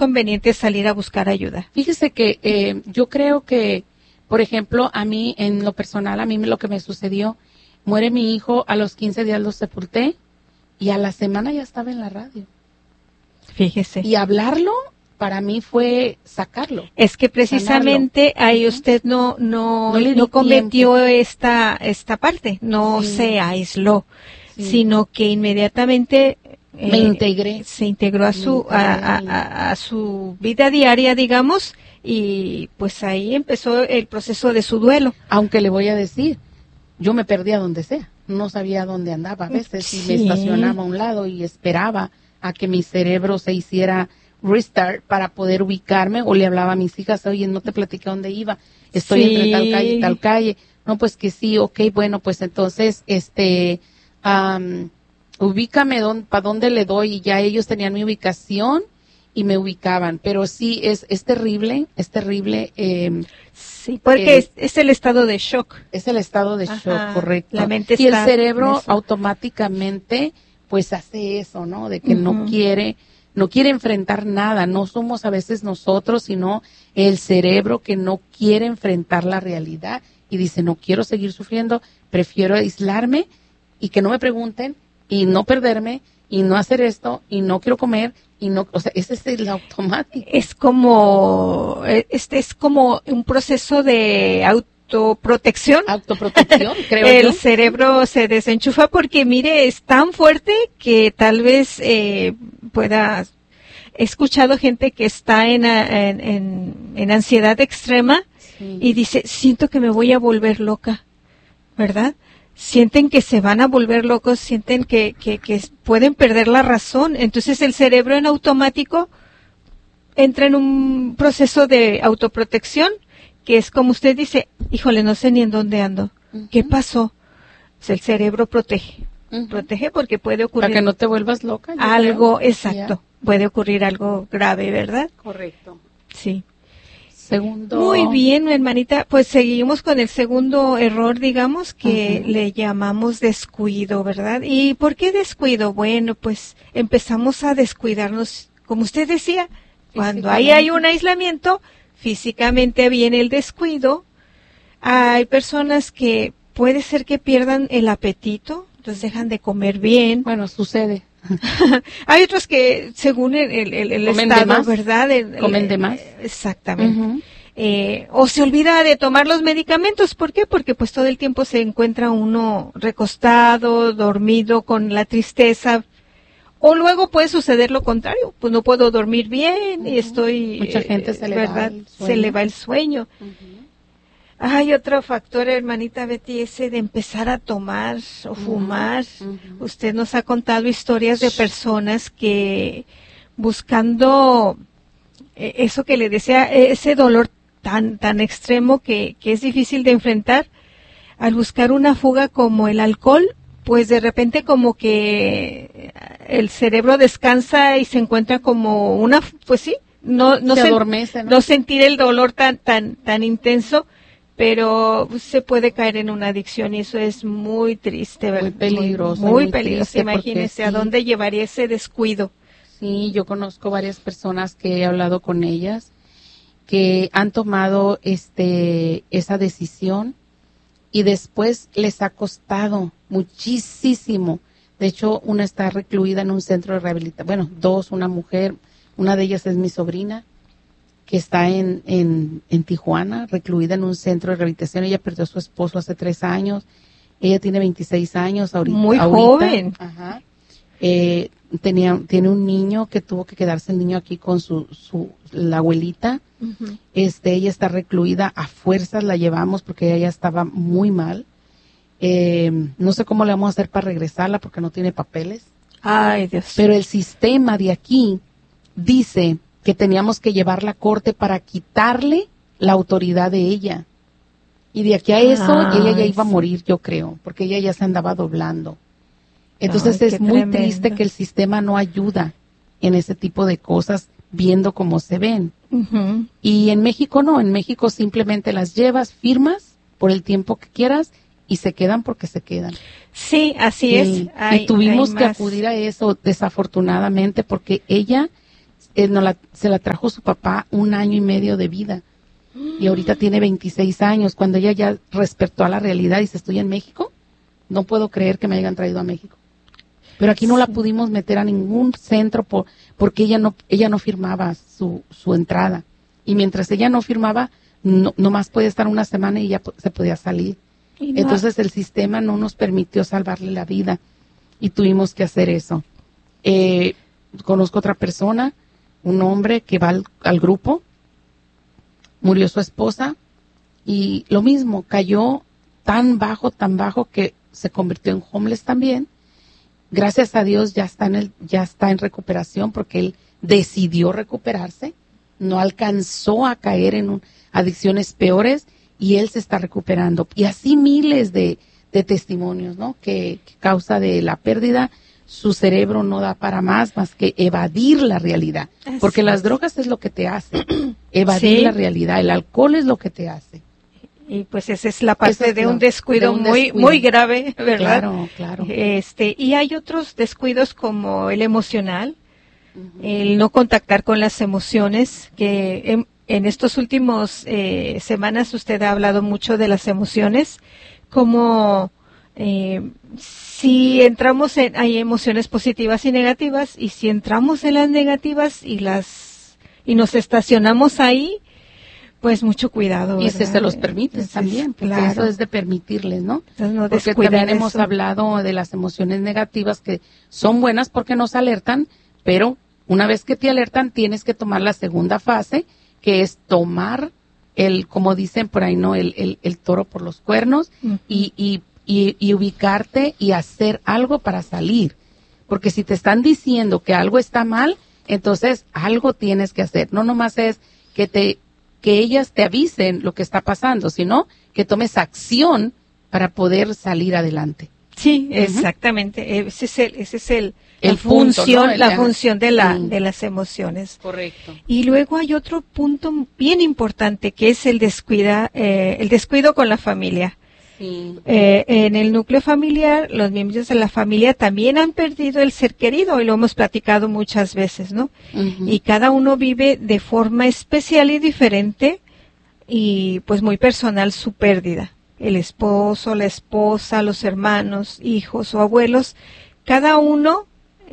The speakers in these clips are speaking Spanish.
conveniente salir a buscar ayuda. Fíjese que yo creo que, por ejemplo, a mí, en lo personal, a mí lo que me sucedió, muere mi hijo, a los 15 días lo sepulté y a la semana ya estaba en la radio. Fíjese. Y hablarlo, para mí fue sacarlo. Es que precisamente sanarlo. ahí usted no cometió esta parte, no se aisló, sino que inmediatamente me integré. Se integró a su vida diaria, digamos, y pues ahí empezó el proceso de su duelo. Aunque le voy a decir, yo me perdía donde sea, no sabía dónde andaba a veces, y me estacionaba a un lado y esperaba a que mi cerebro se hiciera restart para poder ubicarme, o le hablaba a mis hijas, oye, no te platiqué dónde iba, estoy entre tal calle y tal calle. No, pues que sí, ok, bueno, pues entonces, ubícame para dónde le doy, y ya ellos tenían mi ubicación y me ubicaban, pero sí, es terrible, sí, porque es el estado de shock. Es el estado de shock, correcto. La mente y el cerebro automáticamente, pues hace eso, ¿no? De que no quiere enfrentar nada. No somos a veces nosotros, sino el cerebro que no quiere enfrentar la realidad y dice, no quiero seguir sufriendo, prefiero aislarme y que no me pregunten y no perderme y no hacer esto y no quiero comer y no, o sea, ese es el automático. Es como un proceso de autoprotección, creo el yo. cerebro se desenchufa porque, mire, es tan fuerte que tal vez pueda. He escuchado gente que está en ansiedad extrema y dice, siento que me voy a volver loca, ¿verdad? Sienten que se van a volver locos, sienten que pueden perder la razón. Entonces el cerebro en automático entra en un proceso de autoprotección, que es como usted dice, híjole, no sé ni en dónde ando. ¿Qué pasó? Pues el cerebro protege porque puede ocurrir. Para que no te vuelvas loca. Algo, exacto. Puede ocurrir algo grave, ¿verdad? Correcto. Sí. Segundo. Muy bien, hermanita. Pues seguimos con el segundo error, digamos, que le llamamos descuido, ¿verdad? ¿Y por qué descuido? Bueno, pues empezamos a descuidarnos, como usted decía, cuando ahí hay un aislamiento, físicamente viene el descuido. Hay personas que puede ser que pierdan el apetito, entonces dejan de comer bien. Bueno, sucede. Hay otros que, según el estado, ¿verdad? Comen de más. Exactamente. O se olvida de tomar los medicamentos. ¿Por qué? Porque pues todo el tiempo se encuentra uno recostado, dormido, con la tristeza. O luego puede suceder lo contrario, pues no puedo dormir bien y estoy... Mucha gente se le va el sueño. Se le va el sueño. Hay otro factor, hermanita Betty, ese de empezar a tomar o fumar. Usted nos ha contado historias de personas que buscando eso que le decía, ese dolor tan extremo que es difícil de enfrentar, al buscar una fuga como el alcohol, pues de repente como que el cerebro descansa y se encuentra como una, pues sí, no adormece, ¿no? No sentir el dolor tan intenso, pero se puede caer en una adicción y eso es muy triste, ¿verdad? Muy peligroso. Muy peligroso. Imagínese a dónde llevaría ese descuido. Sí, yo conozco varias personas que he hablado con ellas que han tomado esa decisión y después les ha costado muchísimo. De hecho, una está recluida en un centro de rehabilitación. Bueno, dos, una mujer, una de ellas es mi sobrina, que está en Tijuana, recluida en un centro de rehabilitación. Ella perdió a su esposo hace 3 años. Ella tiene 26 años ahorita. Muy joven. Ajá. Tiene un niño que tuvo que quedarse el niño aquí con la abuelita. Ella está recluida, a fuerzas la llevamos porque ella ya estaba muy mal. No sé cómo le vamos a hacer para regresarla porque no tiene papeles. Ay, Dios. Pero el sistema de aquí dice que teníamos que llevarla a corte para quitarle la autoridad de ella. Y de aquí a eso, ella ya iba a morir, yo creo, porque ella ya se andaba doblando. Entonces es muy tremendo. triste que el sistema no ayuda en ese tipo de cosas, viendo cómo se ven. Y en México no, en México simplemente las llevas, firmas por el tiempo que quieras y se quedan porque se quedan. Sí, así es. Y tuvimos que acudir a eso desafortunadamente porque ella se la trajo su papá 1 año y medio de vida. Y ahorita tiene 26 años. Cuando ella ya despertó a la realidad y dice, estoy en México, no puedo creer que me hayan traído a México. Pero aquí no la pudimos meter a ningún centro porque ella no firmaba su entrada. Y mientras ella no firmaba, nomás podía estar 1 semana y ya se podía salir. Entonces el sistema no nos permitió salvarle la vida y tuvimos que hacer eso. Conozco otra persona, un hombre que va al grupo, murió su esposa y lo mismo, cayó tan bajo que se convirtió en homeless también. Gracias a Dios ya está en recuperación porque él decidió recuperarse, no alcanzó a caer en adicciones peores y él se está recuperando. Y así miles de testimonios, ¿no? Que causa de la pérdida, su cerebro no da para más que evadir la realidad. Porque las drogas es lo que te hace, evadir la realidad. El alcohol es lo que te hace. Y pues esa es la parte de un descuido muy grave, ¿verdad? Claro. Y hay otros descuidos como el emocional, el no contactar con las emociones, que en estos últimos semanas usted ha hablado mucho de las emociones, como si entramos hay emociones positivas y negativas, y si entramos en las negativas y nos estacionamos ahí, pues mucho cuidado, ¿verdad? Y si se los permites también, porque claro, eso es de permitirles, ¿no? Entonces, no porque también hemos hablado de las emociones negativas que son buenas porque nos alertan, pero una vez que te alertan tienes que tomar la segunda fase, que es tomar como dicen por ahí, ¿no? El toro por los cuernos, y ubicarte y hacer algo para salir. Porque si te están diciendo que algo está mal, entonces algo tienes que hacer. No nomás es que ellas te avisen lo que está pasando, sino que tomes acción para poder salir adelante. Sí, exactamente. Ese es la función, ¿no? La función de las emociones. Correcto. Y luego hay otro punto bien importante que es el descuido con la familia. Sí. En el núcleo familiar, los miembros de la familia también han perdido el ser querido, y lo hemos platicado muchas veces, ¿no? Y cada uno vive de forma especial y diferente, y pues muy personal su pérdida. El esposo, la esposa, los hermanos, hijos o abuelos, cada uno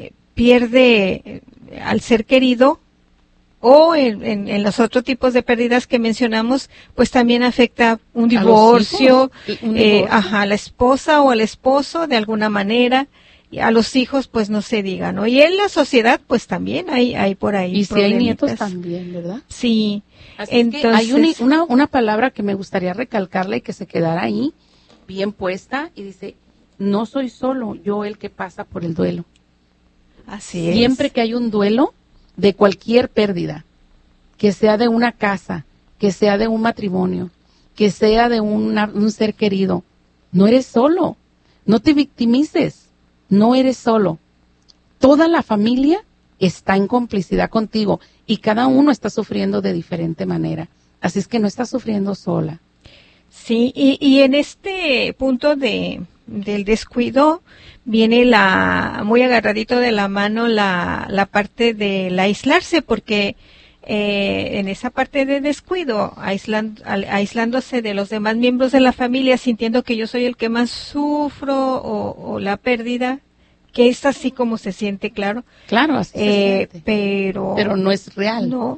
pierde al ser querido, o en los otros tipos de pérdidas que mencionamos, pues también afecta un divorcio, a la esposa o al esposo de alguna manera, y a los hijos pues no se diga, ¿no? Y en la sociedad pues también hay por ahí y si hay nietos también, ¿verdad? Sí. Así entonces, que hay una palabra que me gustaría recalcarle y que se quedara ahí bien puesta, y dice, no soy solo yo el que pasa por el duelo. Así es. Siempre que hay un duelo de cualquier pérdida, que sea de una casa, que sea de un matrimonio, que sea de un ser querido, no eres solo, no te victimices, no eres solo. Toda la familia está en complicidad contigo y cada uno está sufriendo de diferente manera. Así es que no estás sufriendo sola. Sí, y en este punto del descuido viene muy agarradito de la mano la parte del aislarse, porque en esa parte de descuido, aislándose de los demás miembros de la familia, sintiendo que yo soy el que más sufro, o la pérdida, que es así como se siente, claro. Claro, así se siente. Pero no es real. No.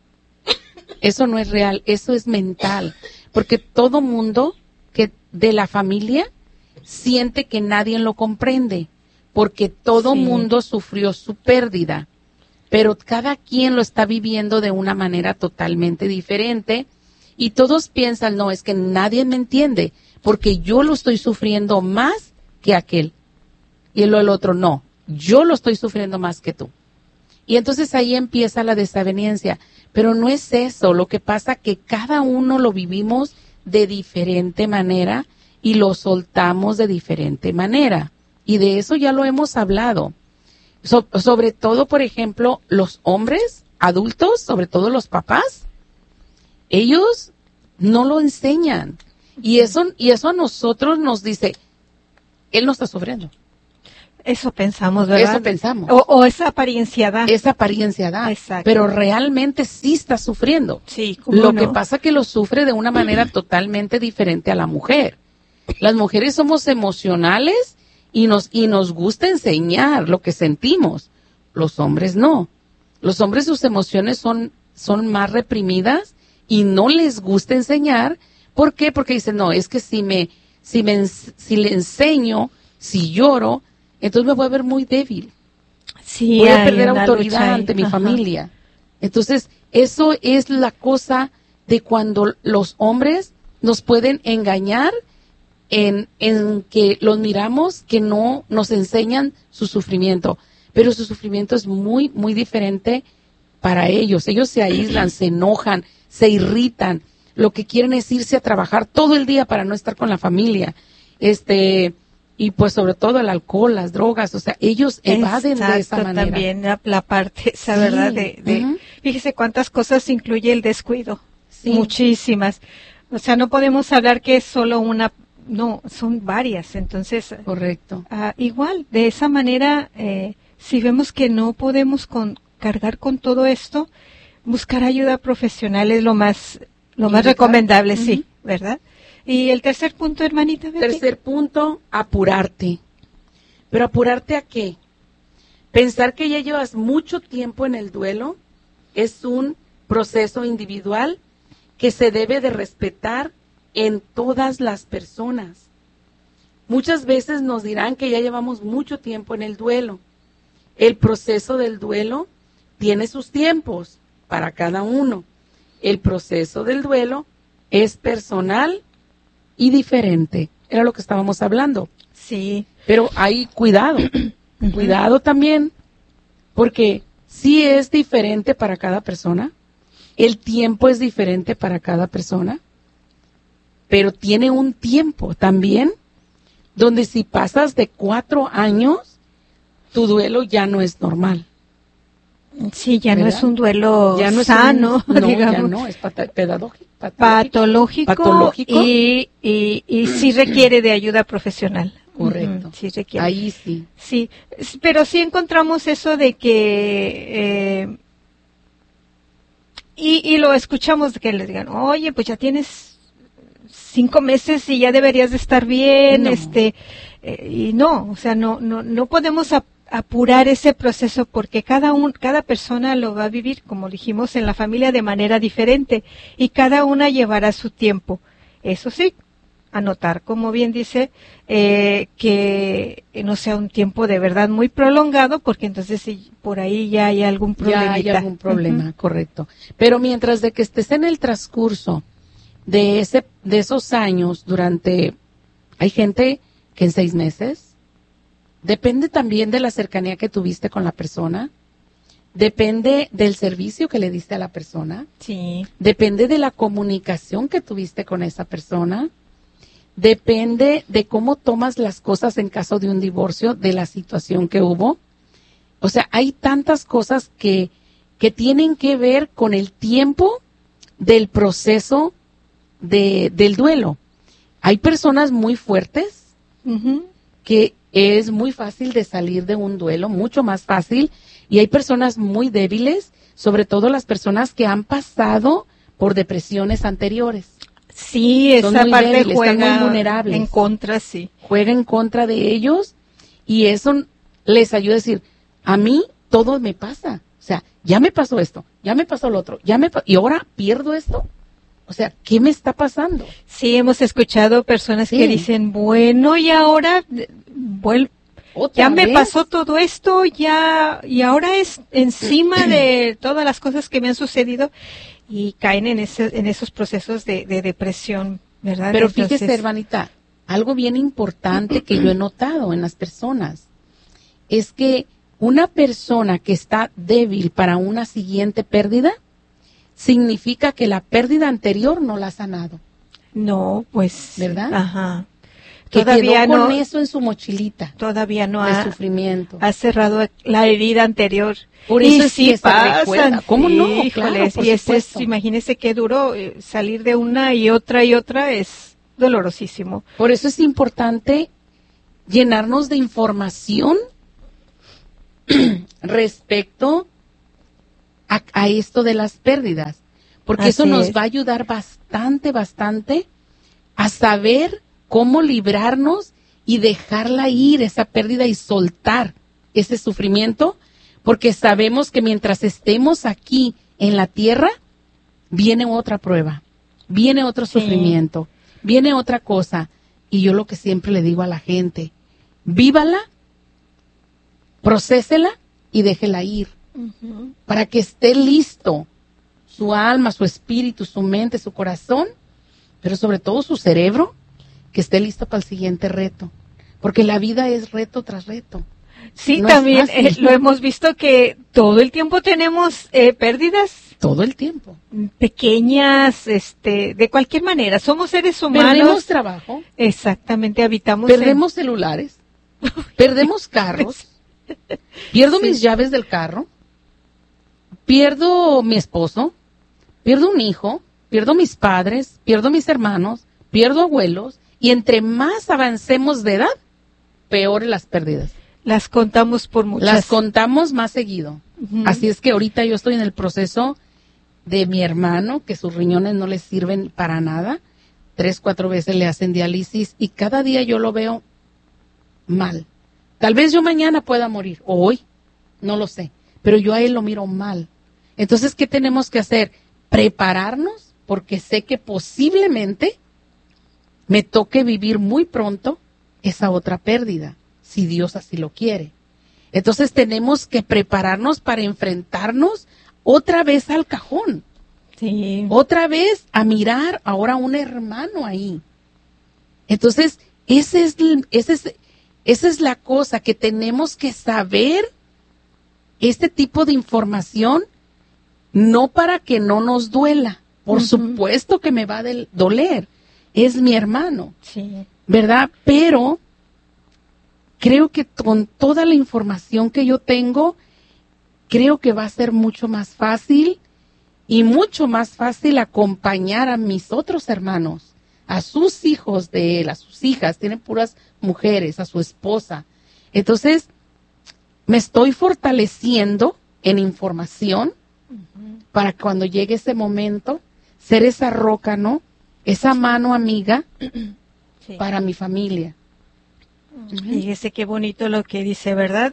Eso no es real, eso es mental. Porque todo mundo que de la familia siente que nadie lo comprende, porque todo mundo sufrió su pérdida, pero cada quien lo está viviendo de una manera totalmente diferente, y todos piensan, no, es que nadie me entiende, porque yo lo estoy sufriendo más que aquel. Y el otro, no, yo lo estoy sufriendo más que tú. Y entonces ahí empieza la desaveniencia. Pero no es eso, lo que pasa que cada uno lo vivimos de diferente manera y lo soltamos de diferente manera. Y de eso ya lo hemos hablado. Sobre todo, por ejemplo, los hombres adultos, sobre todo los papás, ellos no lo enseñan. Y eso a nosotros nos dice, él no está sufriendo. Eso pensamos, ¿verdad? Eso pensamos. O esa apariencia da. Esa apariencia da. Exacto. Pero realmente sí está sufriendo. Sí, ¿cómo Lo no? que pasa que lo sufre de una manera totalmente diferente a la mujer. Las mujeres somos emocionales y nos gusta enseñar lo que sentimos. Los hombres no. Los hombres, sus emociones son más reprimidas y no les gusta enseñar. ¿Por qué? Porque dicen, no, es que si le enseño, si lloro, entonces me voy a ver muy débil. Sí, voy a hay perder una autoridad lucha ahí. ante mi Ajá. familia. Entonces, eso es la cosa de cuando los hombres nos pueden engañar en que los miramos, que no nos enseñan su sufrimiento. Pero su sufrimiento es muy, muy diferente para ellos. Ellos se aíslan, se enojan, se irritan. Lo que quieren es irse a trabajar todo el día para no estar con la familia. Y pues sobre todo el alcohol, las drogas, o sea, ellos evaden de esa manera. También la parte esa, Sí, ¿verdad? ujú. Fíjese cuántas cosas incluye el descuido. Sí. Muchísimas. O sea, no podemos hablar que es solo una, no, son varias. Entonces, Correcto. igual, de esa manera, si vemos que no podemos cargar con todo esto, buscar ayuda profesional es lo más recomendable, Ujú. sí, ¿verdad? Y el tercer punto, hermanita Betty. Tercer punto, apurarte. ¿Pero apurarte a qué? Pensar que ya llevas mucho tiempo en el duelo es un proceso individual que se debe de respetar en todas las personas. Muchas veces nos dirán que ya llevamos mucho tiempo en el duelo. El proceso del duelo tiene sus tiempos para cada uno. El proceso del duelo es personal y diferente. Era lo que estábamos hablando. Sí. Pero hay cuidado. Cuidado también, porque sí es diferente para cada persona. El tiempo es diferente para cada persona. Pero tiene un tiempo también, donde si pasas de 4 años, tu duelo ya no es normal. Sí, ya ¿verdad? no es un duelo Ya no es sano, no, digamos. ya no, es Patológico. Y sí requiere de ayuda profesional. Correcto. Sí requiere. Ahí sí. Sí, pero sí encontramos eso de que y lo escuchamos de que les digan, oye, pues ya tienes 5 meses y ya deberías de estar bien, No. y no, o sea, no podemos apurar ese proceso porque cada persona lo va a vivir, como dijimos, en la familia de manera diferente y cada una llevará su tiempo. Eso sí, anotar, como bien dice, que no sea un tiempo de verdad muy prolongado, porque entonces sí, por ahí ya hay algún problemita. Ya hay algún problema, correcto. Pero mientras de que estés en el transcurso de esos años, hay gente que en 6 meses, depende también de la cercanía que tuviste con la persona, depende del servicio que le diste a la persona, Sí. depende de la comunicación que tuviste con esa persona, depende de cómo tomas las cosas en caso de un divorcio, de la situación que hubo. O sea, hay tantas cosas que tienen que ver con el tiempo del proceso del duelo. Hay personas muy fuertes Ujú. que es muy fácil de salir de un duelo, mucho más fácil, y hay personas muy débiles, sobre todo las personas que han pasado por depresiones anteriores. Sí, Son esa muy parte débiles, están juega muy vulnerables. en contra, sí. Juega en contra de ellos y eso les ayuda a decir, a mí todo me pasa. O sea, ya me pasó esto, ya me pasó lo otro, y ahora pierdo esto. O sea, ¿qué me está pasando? Sí, hemos escuchado personas Sí. que dicen, bueno, y ahora ya me pasó todo esto, y ahora es encima de todas las cosas que me han sucedido y caen en esos procesos de depresión, ¿verdad? Pero Entonces, fíjese, hermanita, algo bien importante que yo he notado en las personas es que una persona que está débil para una siguiente pérdida significa que la pérdida anterior no la ha sanado. no, pues, ¿Verdad? Ajá. Que Todavía quedó con no, eso en su mochilita todavía no de sufrimiento. ha cerrado la herida anterior. Por Y eso es sí que se recuerda. pasan. ¿Cómo no? Híjoles, Claro, por y ese supuesto. imagínese qué duro salir de una y otra es dolorosísimo. Por eso es importante llenarnos de información respecto a esto de las pérdidas, porque eso nos va a ayudar bastante a saber cómo librarnos y dejarla ir, esa pérdida, y soltar ese sufrimiento, porque sabemos que mientras estemos aquí en la tierra, viene otra prueba, viene otro sufrimiento, viene otra cosa. Y yo lo que siempre le digo a la gente, vívala, procésela y déjela ir, para que esté listo su alma, su espíritu, su mente, su corazón, pero sobre todo su cerebro, que esté listo para el siguiente reto, porque la vida es reto tras reto. Sí, no también lo hemos visto que todo el tiempo tenemos pérdidas. Todo el tiempo. Pequeñas, de cualquier manera. Somos seres humanos. Perdemos trabajo. Exactamente, habitamos. Perdemos celulares. Perdemos carros. Pierdo mis llaves del carro. Pierdo mi esposo. Pierdo un hijo. Pierdo mis padres. Pierdo mis hermanos. Pierdo abuelos. Y entre más avancemos de edad, peores las pérdidas. Las contamos por muchas. Las contamos más seguido. Así es que ahorita yo estoy en el proceso de mi hermano, que sus riñones no le sirven para nada. 3-4 veces le hacen diálisis y cada día yo lo veo mal. Tal vez yo mañana pueda morir, o hoy, no lo sé, pero yo a él lo miro mal. Entonces, ¿qué tenemos que hacer? Prepararnos, porque sé que posiblemente me toque vivir muy pronto esa otra pérdida, si Dios así lo quiere. Entonces tenemos que prepararnos para enfrentarnos otra vez al cajón. Sí. Otra vez a mirar ahora a un hermano ahí. Entonces, esa es la cosa, que tenemos que saber este tipo de información, no para que no nos duela. Por supuesto que me va a doler. Es mi hermano. Sí. ¿Verdad? Pero creo que con toda la información que yo tengo, creo que va a ser mucho más fácil y mucho más fácil acompañar a mis otros hermanos, a sus hijos de él, a sus hijas, tienen puras mujeres, a su esposa. Entonces, me estoy fortaleciendo en información para cuando llegue ese momento, ser esa roca, ¿no? Esa mano amiga para mi familia. Fíjese qué bonito lo que dice, ¿verdad?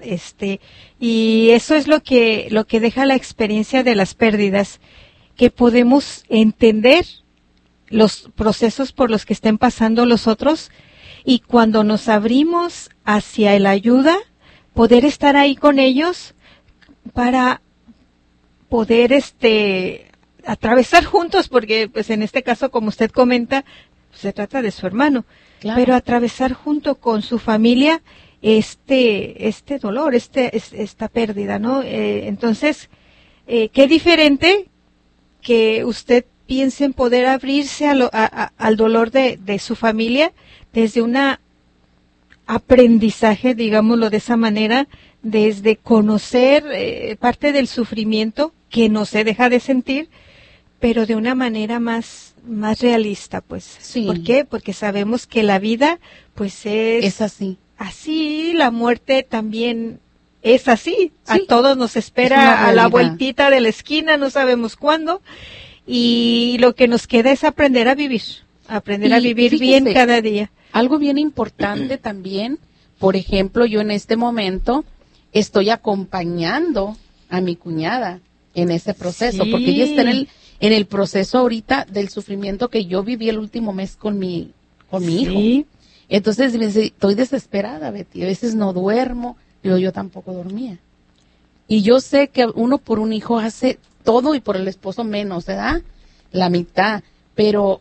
Y eso es lo que deja la experiencia de las pérdidas, que podemos entender los procesos por los que estén pasando los otros, y cuando nos abrimos hacia la ayuda, poder estar ahí con ellos para poder atravesar juntos, porque pues en este caso, como usted comenta, se trata de su hermano. Claro. Pero atravesar junto con su familia este dolor, esta pérdida, ¿no? Entonces, qué diferente que usted piense en poder abrirse al dolor de su familia desde un aprendizaje, digámoslo de esa manera, desde conocer parte del sufrimiento que no se deja de sentir, pero de una manera más realista, pues. Sí. ¿Por qué? Porque sabemos que la vida, pues es así. Así, la muerte también es así. Sí. A todos nos espera a la vueltita de la esquina, no sabemos cuándo. Y lo que nos queda es aprender a vivir fíjese, bien cada día. Algo bien importante también, por ejemplo, yo en este momento estoy acompañando a mi cuñada en ese proceso, porque ella está en el proceso ahorita del sufrimiento que yo viví el último mes con mi hijo. Entonces me dice, estoy desesperada, Betty, a veces no duermo, yo tampoco dormía. Y yo sé que uno por un hijo hace todo y por el esposo menos, ¿verdad? La mitad, pero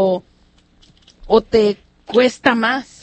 o te cuesta más,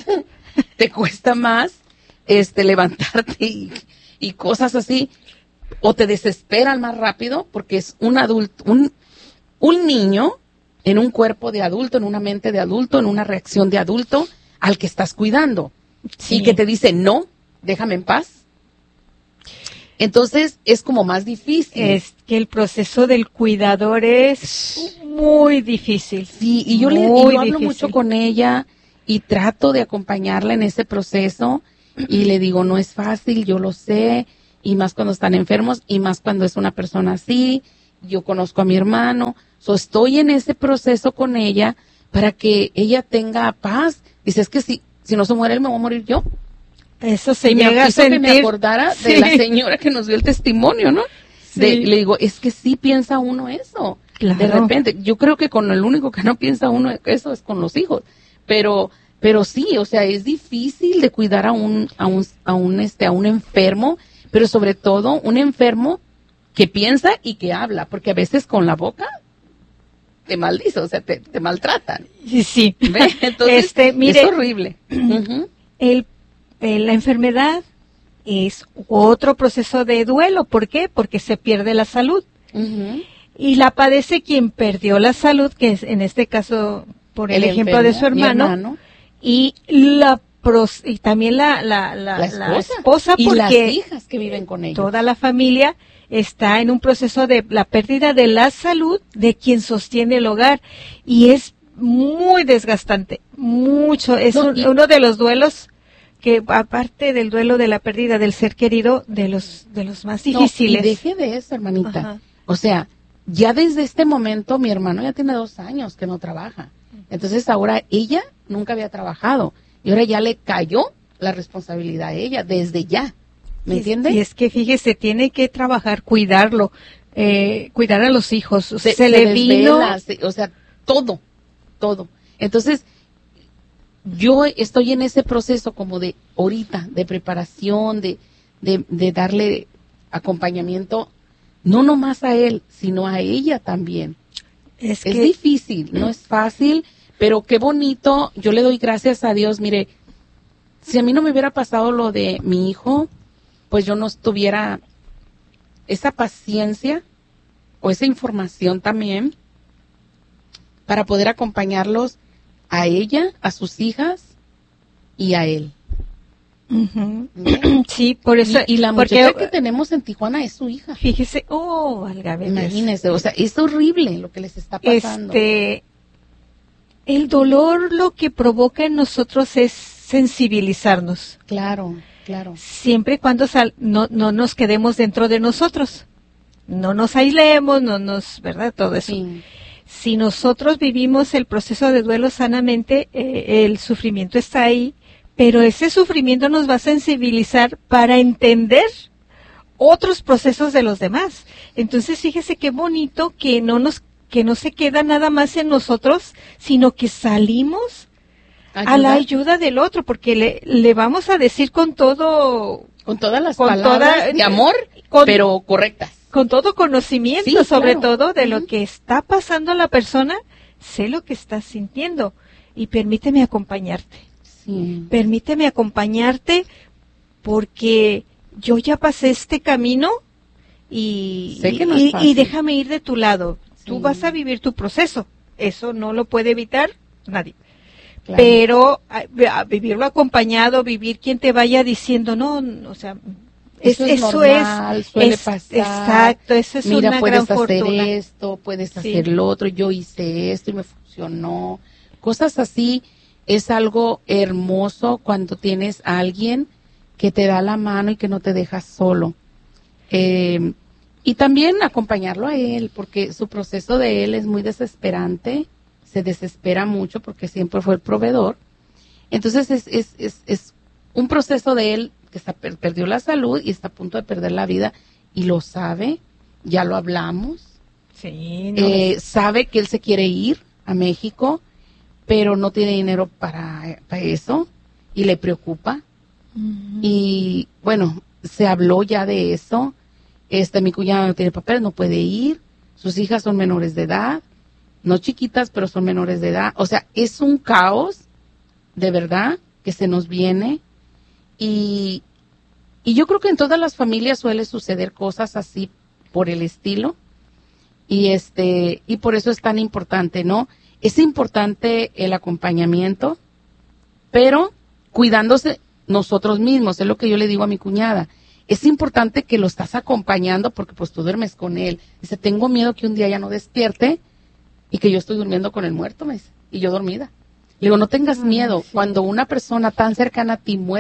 levantarte y cosas así, o te desesperan más rápido porque es un adulto, un niño en un cuerpo de adulto, en una mente de adulto, en una reacción de adulto al que estás cuidando. Sí. Y que te dice, no, déjame en paz. Entonces es como más difícil. Es que el proceso del cuidador es muy difícil. Sí, y yo hablo mucho con ella y trato de acompañarla en ese proceso y le digo, no es fácil, yo lo sé, y más cuando están enfermos, y más cuando es una persona así. Yo conozco a mi hermano, estoy en ese proceso con ella para que ella tenga paz. Dice, es que si no se muere él, me voy a morir yo. Eso se Y me llega a hizo sentir. que me acordara de la señora que nos dio el testimonio, ¿no? Sí. Le digo, es que sí piensa uno eso. Claro. De repente, yo creo que con el único que no piensa uno eso es con los hijos. Pero sí, o sea, es difícil de cuidar a un enfermo, pero sobre todo un enfermo que piensa y que habla, porque a veces con la boca te maldice, o sea, te maltratan. Sí. ¿Ve? Entonces, mire, es horrible. Uh-huh. La enfermedad es otro proceso de duelo. ¿Por qué? Porque se pierde la salud. Uh-huh. Y la padece quien perdió la salud, que es en este caso por el ejemplo de su hermano. Y también la esposa, y porque las hijas que viven con ellos. Toda la familia está en un proceso de la pérdida de la salud de quien sostiene el hogar, y es muy desgastante, mucho. Es uno de los duelos que, aparte del duelo de la pérdida del ser querido, de los más difíciles. Y deje de eso, hermanita. Ajá. O sea, ya desde este momento mi hermano ya tiene 2 años que no trabaja. Entonces ahora ella nunca había trabajado y ahora ya le cayó la responsabilidad a ella desde ya. ¿Me entiende? Y es que fíjese, tiene que trabajar, cuidarlo, cuidar a los hijos. Se le vino. O sea, todo. Entonces, yo estoy en ese proceso como de ahorita, de preparación, de darle acompañamiento, no nomás a él, sino a ella también. Es difícil, no es fácil, pero qué bonito. Yo le doy gracias a Dios. Mire, si a mí no me hubiera pasado lo de mi hijo, pues yo no tuviera esa paciencia o esa información también para poder acompañarlos a ella, a sus hijas y a él. Uh-huh. Sí, por eso. Y la muchacha que tenemos en Tijuana es su hija. Fíjese, válgame. Imagínese, o sea, es horrible lo que les está pasando. El dolor lo que provoca en nosotros es sensibilizarnos. Claro. Siempre y cuando no nos quedemos dentro de nosotros. No nos aislemos, ¿verdad? Todo eso. Sí. Si nosotros vivimos el proceso de duelo sanamente, el sufrimiento está ahí, pero ese sufrimiento nos va a sensibilizar para entender otros procesos de los demás. Entonces, fíjese qué bonito que no se queda nada más en nosotros, sino que salimos a la ayuda del otro, porque le vamos a decir con todas las palabras de amor, pero correctas. Con todo conocimiento, sí, sobre todo de lo que está pasando a la persona, sé lo que estás sintiendo y permíteme acompañarte. Sí. Permíteme acompañarte porque yo ya pasé este camino y déjame ir de tu lado. Sí. Tú vas a vivir tu proceso. Eso no lo puede evitar nadie. Claro. Pero a vivirlo acompañado, vivir quien te vaya diciendo, o sea, eso es normal, suele pasar. Exacto, eso es una gran fortuna. Puedes hacer esto, puedes hacer lo otro, yo hice esto y me funcionó. Cosas así es algo hermoso cuando tienes a alguien que te da la mano y que no te deja solo. Y también acompañarlo a él, porque su proceso de él es muy desesperante, se desespera mucho porque siempre fue el proveedor. Entonces es un proceso de él que perdió la salud y está a punto de perder la vida y lo sabe, ya lo hablamos. Sí, sabe que él se quiere ir a México, pero no tiene dinero para eso y le preocupa. Uh-huh. Y bueno, se habló ya de eso. Mi cuñada no tiene papel, no puede ir. Sus hijas son menores de edad, no chiquitas, pero son menores de edad. O sea, es un caos, de verdad, que se nos viene. Y yo creo que en todas las familias suele suceder cosas así por el estilo. Y por eso es tan importante, ¿no? Es importante el acompañamiento, pero cuidándose nosotros mismos, es lo que yo le digo a mi cuñada. Es importante que lo estás acompañando porque pues tú duermes con él. Dice, tengo miedo que un día ya no despierte y que yo estoy durmiendo con el muerto, me dice, y yo dormida. Le digo, no tengas miedo. Sí. Cuando una persona tan cercana a ti muere,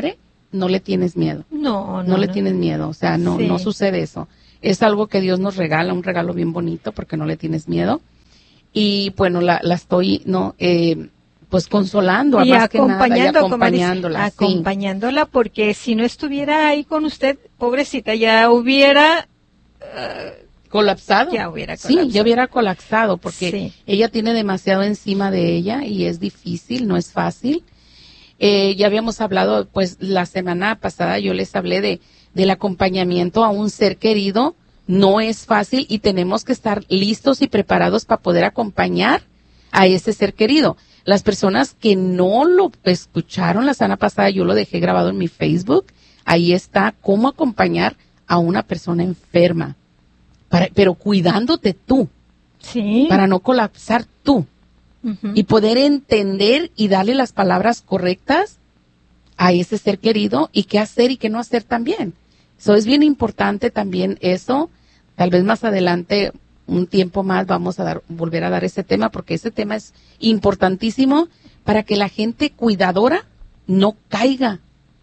no le tienes miedo. No le tienes miedo, o sea, no, Sí. no sucede eso. Es algo que Dios nos regala, un regalo bien bonito porque no le tienes miedo. Y bueno, la estoy, pues consolando, Y más que nada, y acompañando, acompañándola. como dice, acompañándola, porque si no estuviera ahí con usted, pobrecita, ya hubiera Colapsado. Ya hubiera Sí, colapsado. ya hubiera colapsado porque Sí. ella tiene demasiado encima de ella y es difícil, no es fácil. Ya habíamos hablado, pues la semana pasada yo les hablé del acompañamiento a un ser querido. No es fácil y tenemos que estar listos y preparados para poder acompañar a ese ser querido. Las personas que no lo escucharon la semana pasada, yo lo dejé grabado en mi Facebook. Ahí está cómo acompañar a una persona enferma, pero cuidándote tú, Sí. para no colapsar tú Ujú. y poder entender y darle las palabras correctas a ese ser querido y qué hacer y qué no hacer también. Eso es bien importante también eso. Tal vez más adelante, un tiempo más, vamos a volver a dar ese tema porque ese tema es importantísimo para que la gente cuidadora no caiga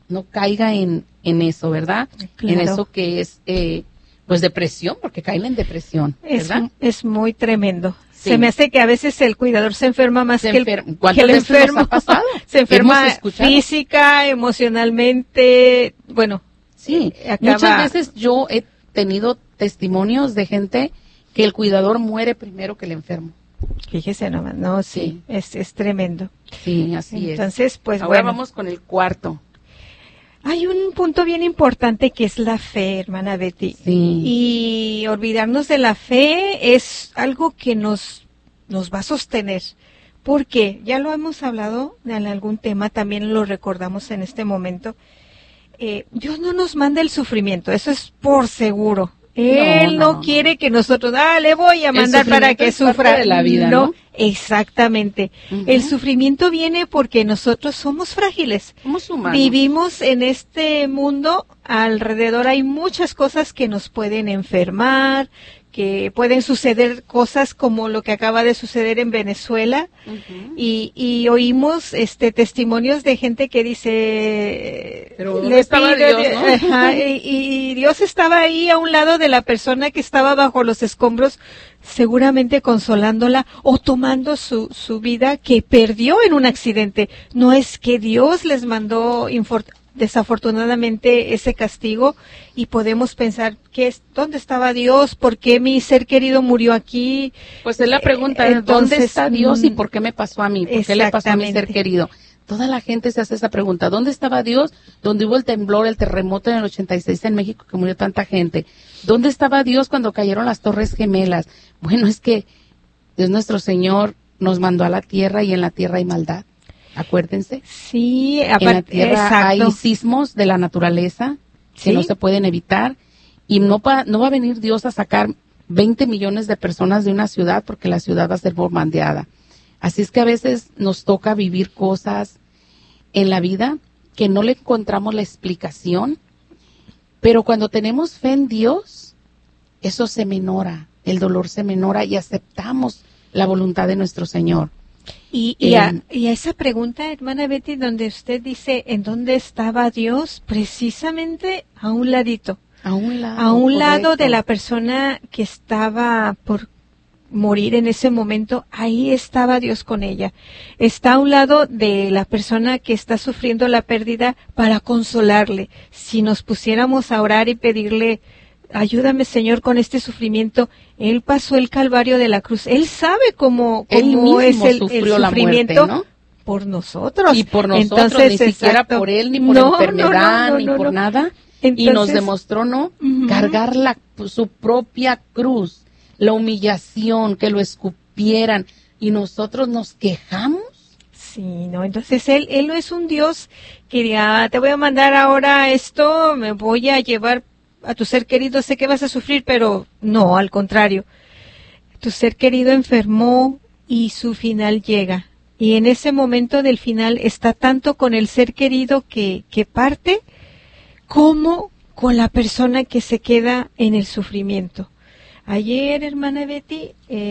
en eso, ¿verdad? Claro. En eso que es, pues depresión, porque caen en depresión, ¿verdad? Es muy tremendo. Sí. Se me hace que a veces el cuidador se enferma más que el ¿Cuántas veces enfermo. nos ha pasado? Se enferma Hemos escuchado. física, emocionalmente, bueno. Sí, acaba- muchas veces yo he tenido testimonios de gente que el cuidador muere primero que el enfermo. Fíjese nomás, no, sí, es tremendo. Sí, así Entonces, pues Ahora bueno. vamos con el cuarto. Hay un punto bien importante que es la fe, hermana Betty. Sí. Y olvidarnos de la fe es algo que nos va a sostener. Porque ya lo hemos hablado en algún tema, también lo recordamos en este momento. Dios no nos manda el sufrimiento, eso es por seguro. Él no quiere que nosotros, le voy a mandar para que es parte sufra. de la vida, ¿no? Exactamente. Ujú. El sufrimiento viene porque nosotros somos frágiles. Somos humanos. Vivimos en este mundo, alrededor hay muchas cosas que nos pueden enfermar, que pueden suceder cosas como lo que acaba de suceder en Venezuela. Ujú. Y oímos testimonios de gente que dice, Pero ¿dónde estaba Dios, no? Ajá, y Dios estaba ahí a un lado de la persona que estaba bajo los escombros, seguramente consolándola o tomando su vida que perdió en un accidente. No es que Dios les mandó desafortunadamente ese castigo y podemos pensar ¿dónde estaba Dios? ¿Por qué mi ser querido murió aquí? Pues es la pregunta, Entonces, ¿dónde está Dios y por qué me pasó a mí? ¿Por qué le pasó a mi ser exactamente. querido? Toda la gente se hace esa pregunta. ¿Dónde estaba Dios? ¿Dónde hubo el temblor, el terremoto en el 86 en México que murió tanta gente? ¿Dónde estaba Dios cuando cayeron las Torres Gemelas? Bueno, es que Dios nuestro Señor nos mandó a la tierra y en la tierra hay maldad. Acuérdense. Sí, En la aparte, tierra exacto. hay sismos de la naturaleza que Sí. no se pueden evitar y no va a venir Dios a sacar 20 millones de personas de una ciudad porque la ciudad va a ser bombardeada. Así es que a veces nos toca vivir cosas en la vida que no le encontramos la explicación, pero cuando tenemos fe en Dios, eso se menora, el dolor se menora y aceptamos la voluntad de nuestro Señor. Y a esa pregunta, hermana Betty, donde usted dice, ¿en dónde estaba Dios? Precisamente a un ladito. A un lado. A un lado correcto. de la persona que estaba por morir en ese momento, ahí estaba Dios con ella. Está a un lado de la persona que está sufriendo la pérdida para consolarle. Si nos pusiéramos a orar y pedirle, ayúdame Señor con este sufrimiento, Él pasó el calvario de la cruz. Él sabe cómo Él mismo es el sufrió la sufrimiento. muerte, ¿no? Por nosotros. Y por nosotros, Entonces, ni siquiera exacto. por él, ni por No, enfermedad, no, ni no, por no. nada. Y Entonces, nos demostró, ¿no? Ujú. Cargar su propia cruz, la humillación, que lo escupieran. Y nosotros nos quejamos. Sí, no, entonces él no es un Dios que diga, te voy a mandar ahora esto, me voy a llevar a tu ser querido, sé que vas a sufrir, pero no, al contrario. Tu ser querido enfermó y su final llega. Y en ese momento del final está tanto con el ser querido que parte como con la persona que se queda en el sufrimiento. Ayer, hermana Betty,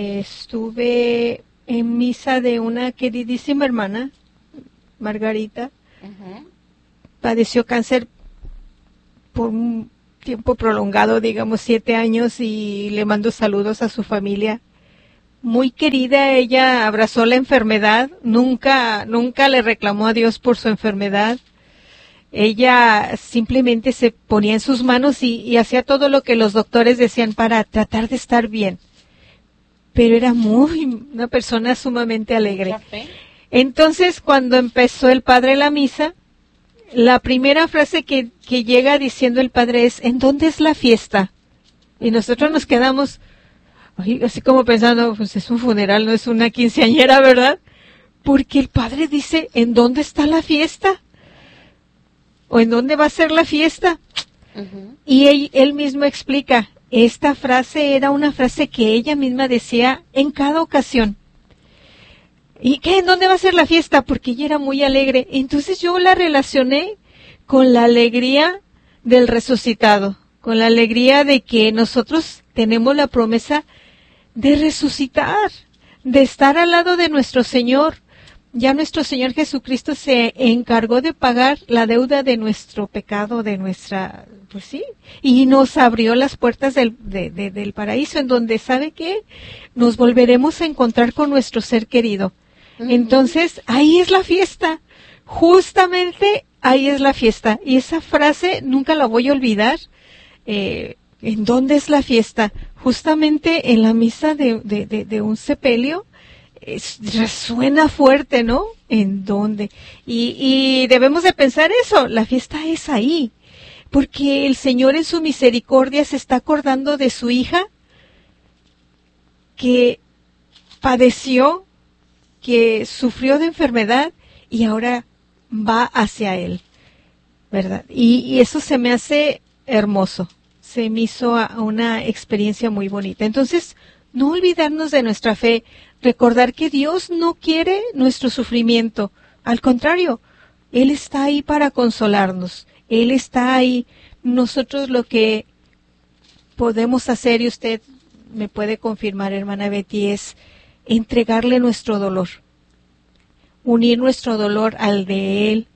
estuve en misa de una queridísima hermana, Margarita. padeció cáncer por un tiempo prolongado, digamos 7 años, y le mando saludos a su familia. Muy querida, ella abrazó la enfermedad, nunca le reclamó a Dios por su enfermedad. Ella simplemente se ponía en sus manos y hacía todo lo que los doctores decían para tratar de estar bien. Pero era una persona sumamente alegre. Entonces, cuando empezó el padre la misa, la primera frase que llega diciendo el padre es: ¿en dónde es la fiesta? Y nosotros nos quedamos así como pensando, pues es un funeral, no es una quinceañera, ¿verdad? Porque el padre dice: ¿en dónde está la fiesta? ¿O en dónde va a ser la fiesta? Uh-huh. Y él mismo explica, esta frase era una frase que ella misma decía en cada ocasión. ¿Y qué? ¿En dónde va a ser la fiesta? Porque ella era muy alegre. Entonces yo la relacioné con la alegría del resucitado, con la alegría de que nosotros tenemos la promesa de resucitar, de estar al lado de nuestro Señor. Ya nuestro Señor Jesucristo se encargó de pagar la deuda de nuestro pecado, de nuestra, pues sí, y nos abrió las puertas del paraíso, en donde, ¿sabe qué? Nos volveremos a encontrar con nuestro ser querido. Uh-huh. Entonces, ahí es la fiesta, justamente ahí es la fiesta. Y esa frase nunca la voy a olvidar. ¿En dónde es la fiesta? Justamente en la misa de un sepelio. Resuena fuerte, ¿no? ¿En dónde? Y debemos de pensar eso, la fiesta es ahí, porque el Señor en su misericordia se está acordando de su hija que padeció, que sufrió de enfermedad y ahora va hacia Él, ¿verdad? Y eso se me hace hermoso, se me hizo una experiencia muy bonita. Entonces, no olvidarnos de nuestra fe, recordar que Dios no quiere nuestro sufrimiento, al contrario, Él está ahí para consolarnos, Él está ahí. Nosotros lo que podemos hacer, y usted me puede confirmar, hermana Betty, es entregarle nuestro dolor, unir nuestro dolor al de Él,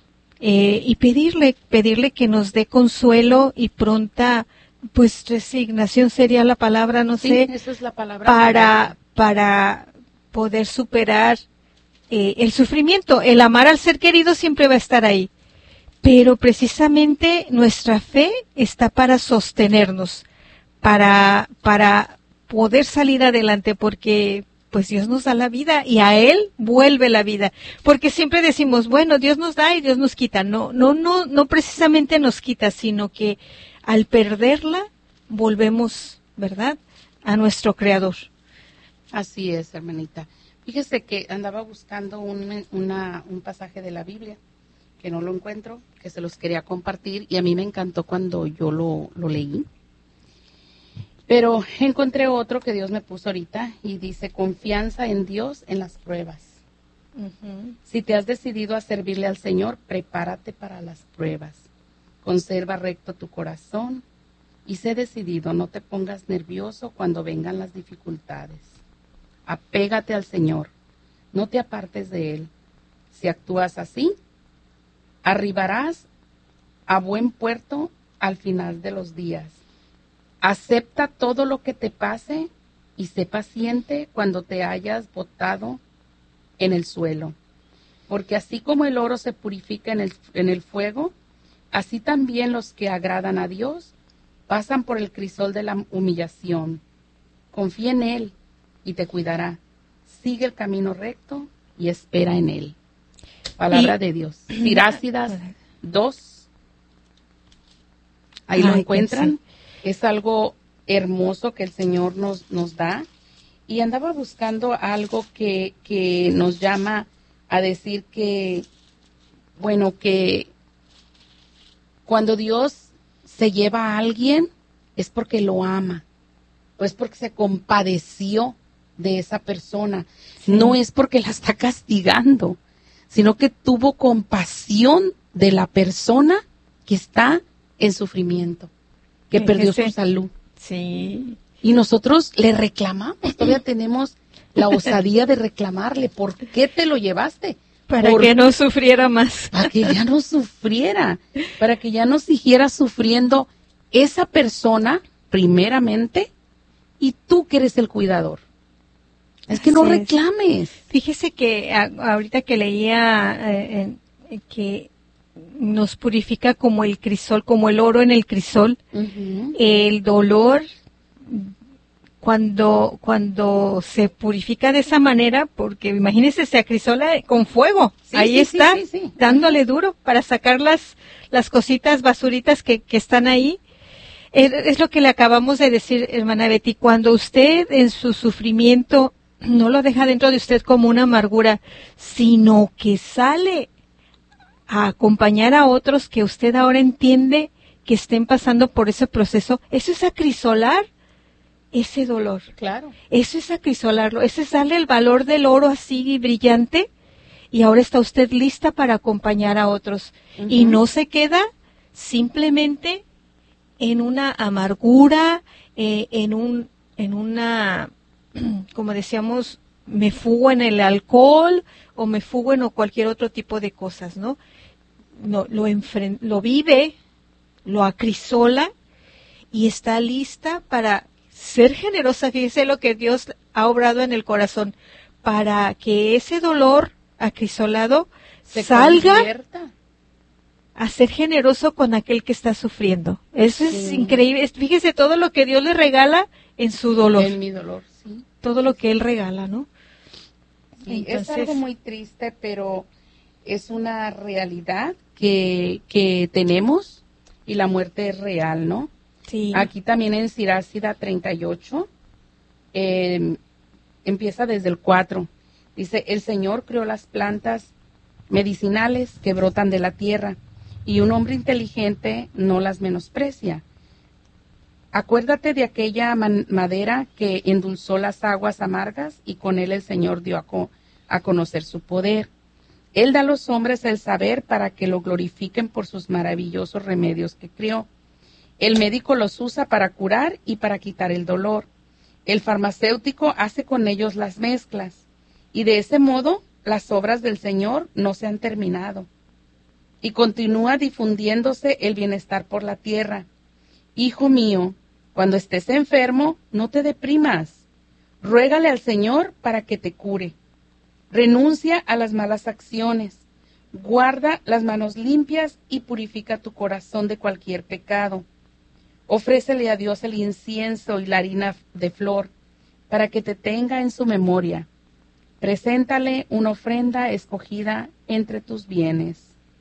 y pedirle que nos dé consuelo y pronta, pues resignación sería la palabra, no sí, sé, esa es la palabra para poder superar el sufrimiento. El amar al ser querido siempre va a estar ahí, pero precisamente nuestra fe está para sostenernos, para poder salir adelante, porque pues Dios nos da la vida y a Él vuelve la vida, porque siempre decimos, bueno, Dios nos da y Dios nos quita. No precisamente nos quita, sino que al perderla volvemos, ¿verdad?, a nuestro Creador. Así es, hermanita. Fíjese que andaba buscando un pasaje de la Biblia, que no lo encuentro, que se los quería compartir, y a mí me encantó cuando yo lo leí. Pero encontré otro que Dios me puso ahorita, y dice: confianza en Dios en las pruebas. Uh-huh. Si te has decidido a servirle al Señor, prepárate para las pruebas. Conserva recto tu corazón y sé decidido, no te pongas nervioso cuando vengan las dificultades. Apégate al Señor, no te apartes de Él. Si actúas así, arribarás a buen puerto al final de los días. Acepta todo lo que te pase y sé paciente cuando te hayas botado en el suelo. Porque así como el oro se purifica en el fuego, así también los que agradan a Dios pasan por el crisol de la humillación. Confía en Él y te cuidará. Sigue el camino recto y espera en Él. Palabra de Dios. Sirácidas 2. Ahí lo encuentran. Sí. Es algo hermoso que el Señor nos da. Y andaba buscando algo que nos llama a decir que, bueno, que cuando Dios se lleva a alguien es porque lo ama, o es porque se compadeció de esa persona. Sí. No es porque la está castigando, sino que tuvo compasión de la persona que está en sufrimiento, que perdió su salud. Sí. Y nosotros le reclamamos, todavía tenemos la osadía de reclamarle: ¿por qué te lo llevaste? Para que no sufriera más. Para que ya no sufriera, para que ya no siguiera sufriendo esa persona primeramente y tú que eres el cuidador. Es que no reclames. Fíjese que ahorita que leía que nos purifica como el crisol, como el oro en el crisol, el dolor cuando se purifica de esa manera, porque imagínese, se acrisola con fuego, ahí está, dándole duro para sacar las cositas, basuritas que están ahí. Es lo que le acabamos de decir, hermana Betty, cuando usted en su sufrimiento no lo deja dentro de usted como una amargura, sino que sale a acompañar a otros que usted ahora entiende que estén pasando por ese proceso, eso es acrisolar ese dolor. Claro. Eso es acrisolarlo, eso es darle el valor del oro así brillante, y ahora está usted lista para acompañar a otros. Y no se queda simplemente en una amargura, en una, como decíamos, me fugo en el alcohol o me fugo en cualquier otro tipo de cosas, ¿no? No, lo vive, lo acrisola y está lista para ser generosa. Fíjese lo que Dios ha obrado en el corazón, para que ese dolor acrisolado se salga convierta a ser generoso con aquel que está sufriendo. Eso es increíble. Fíjese todo lo que Dios le regala en su dolor. En mi dolor, sí. Todo lo que Él regala, ¿no? Sí, entonces, es algo muy triste, pero es una realidad que tenemos, y la muerte es real, ¿no? Sí. Aquí también en Sirácida 38, empieza desde el 4. Dice, el Señor creó las plantas medicinales que brotan de la tierra, y un hombre inteligente no las menosprecia. Acuérdate de aquella madera que endulzó las aguas amargas, y con él el Señor dio a conocer su poder. Él da a los hombres el saber para que lo glorifiquen por sus maravillosos remedios que creó. El médico los usa para curar y para quitar el dolor. El farmacéutico hace con ellos las mezclas, y de ese modo las obras del Señor no se han terminado. Y continúa difundiéndose el bienestar por la tierra. Hijo mío, cuando estés enfermo, no te deprimas. Ruégale al Señor para que te cure. Renuncia a las malas acciones. Guarda las manos limpias y purifica tu corazón de cualquier pecado. Ofrécele a Dios el incienso y la harina de flor para que te tenga en su memoria. Preséntale una ofrenda escogida entre tus bienes.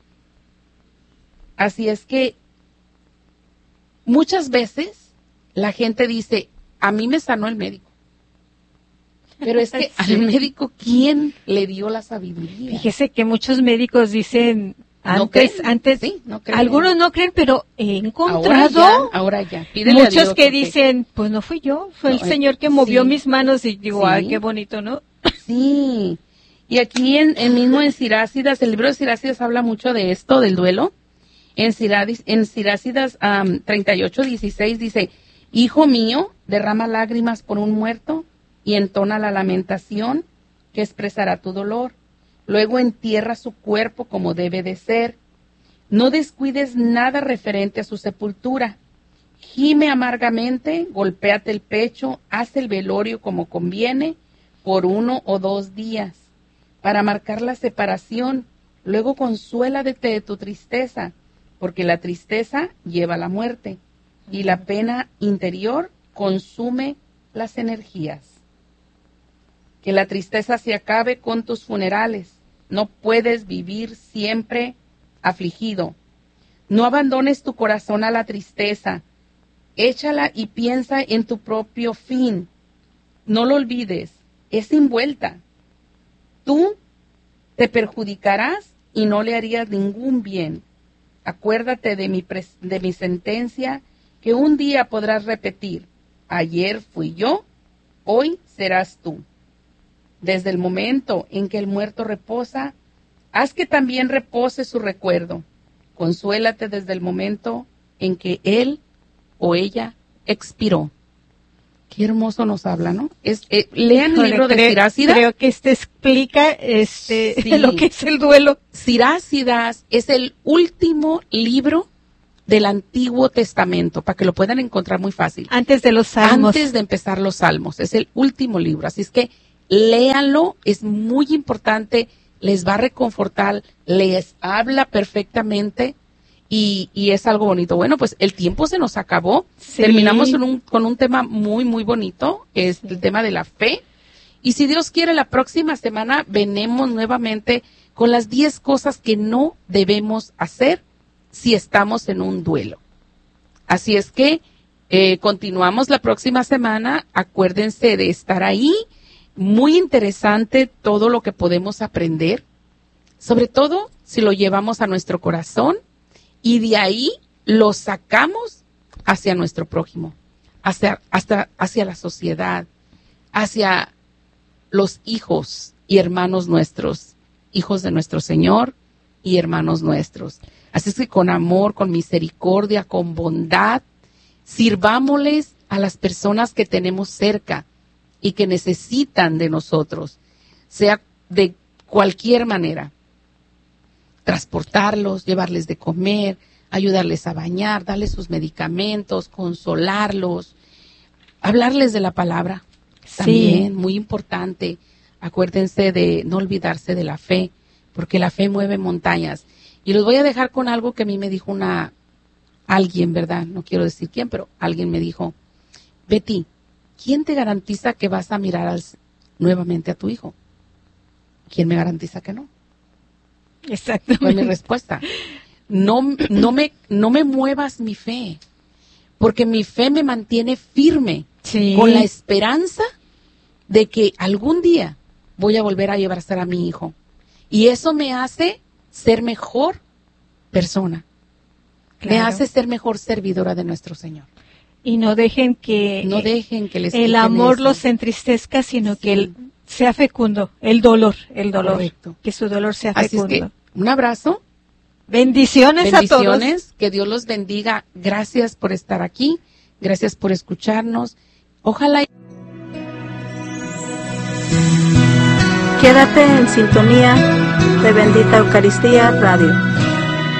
Así es que muchas veces la gente dice, a mí me sanó el médico. Pero es que al médico, ¿quién le dio la sabiduría? Fíjese que muchos médicos dicen, antes sí, no creen. Algunos no creen, pero he encontrado ahora ya. Muchos que dicen, pues no fui yo, fue el Señor que movió mis manos, y digo, ay, qué bonito, ¿no? Sí, y aquí mismo en Sirácidas, el libro de Sirácidas habla mucho de esto, del duelo. En Sirácidas 38:16 dice, hijo mío, derrama lágrimas por un muerto y entona la lamentación que expresará tu dolor. Luego entierra su cuerpo como debe de ser. No descuides nada referente a su sepultura. Gime amargamente, golpéate el pecho, haz el velorio como conviene, por 1 o 2 días, para marcar la separación. Luego consuélate de tu tristeza, porque la tristeza lleva a la muerte, y la pena interior consume las energías. Que la tristeza se acabe con tus funerales. No puedes vivir siempre afligido. No abandones tu corazón a la tristeza. Échala y piensa en tu propio fin. No lo olvides, es sin vuelta. Tú te perjudicarás y no le harías ningún bien. Acuérdate de mi sentencia, que un día podrás repetir, ayer fui yo, hoy serás tú. Desde el momento en que el muerto reposa, haz que también repose su recuerdo. Consuélate desde el momento en que él o ella expiró. Qué hermoso nos habla, ¿no? Lean el libro de Sirácida. Creo que explica Sí. lo que es el duelo. Sirácidas es el último libro del Antiguo Testamento, para que lo puedan encontrar muy fácil. Antes de los Salmos. Antes de empezar los Salmos. Es el último libro. Así es que léanlo, es muy importante, les va a reconfortar, les habla perfectamente. Y es algo bonito. Bueno, pues el tiempo se nos acabó. Sí. Terminamos con un tema muy, muy bonito. Es el tema de la fe. Y si Dios quiere, la próxima semana venimos nuevamente con las 10 cosas que no debemos hacer si estamos en un duelo. Así es que continuamos la próxima semana. Acuérdense de estar ahí. Muy interesante todo lo que podemos aprender. Sobre todo si lo llevamos a nuestro corazón. Y de ahí lo sacamos hacia nuestro prójimo, hacia la sociedad, hacia los hijos y hermanos nuestros, hijos de nuestro Señor y hermanos nuestros. Así es que con amor, con misericordia, con bondad, sirvámosles a las personas que tenemos cerca y que necesitan de nosotros, sea de cualquier manera. Transportarlos, llevarles de comer, ayudarles a bañar, darles sus medicamentos, consolarlos, hablarles de la palabra. Sí. También, muy importante, acuérdense de no olvidarse de la fe, porque la fe mueve montañas. Y los voy a dejar con algo que a mí me dijo alguien, ¿verdad? No quiero decir quién, pero alguien me dijo, Betty, ¿quién te garantiza que vas a mirar nuevamente a tu hijo? ¿Quién me garantiza que no? Exactamente. Fue mi respuesta. No me muevas mi fe, porque mi fe me mantiene firme, Sí. con la esperanza de que algún día voy a volver a llevarse a mi hijo. Y eso me hace ser mejor persona. Claro. Me hace ser mejor servidora de nuestro Señor. Y no dejen que Les el amor los entristezca, sino Sí. que sea fecundo, el dolor. Correcto. Que su dolor sea Así fecundo. es que un abrazo. Bendiciones a todos. Bendiciones, que Dios los bendiga. Gracias por estar aquí, gracias por escucharnos. Ojalá. Quédate en sintonía de Bendita Eucaristía Radio.